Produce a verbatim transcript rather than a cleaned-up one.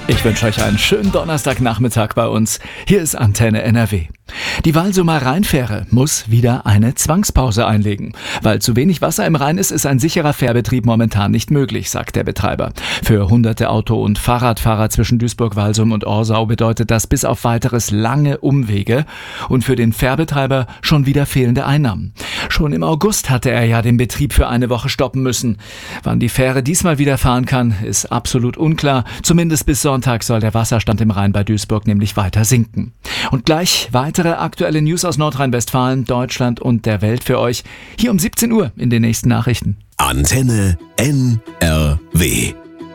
Ich wünsche euch einen schönen Donnerstagnachmittag bei uns. Hier ist Antenne N R W. Die Walsumer Rheinfähre muss wieder eine Zwangspause einlegen. Weil zu wenig Wasser im Rhein ist, ist ein sicherer Fährbetrieb momentan nicht möglich, sagt der Betreiber. Für hunderte Auto- und Fahrradfahrer zwischen Duisburg-Walsum und Orsau bedeutet das bis auf weiteres lange Umwege und für den Fährbetreiber schon wieder fehlende Einnahmen. Schon im August hatte er ja den Betrieb für eine Woche stoppen müssen. Wann die Fähre diesmal wieder fahren kann, ist absolut unklar. Zumindest bis Sonntag soll der Wasserstand im Rhein bei Duisburg nämlich weiter sinken. Und gleich weitere aktuelle News aus Nordrhein-Westfalen, Deutschland und der Welt für euch. Hier um siebzehn Uhr in den nächsten Nachrichten. Antenne N R W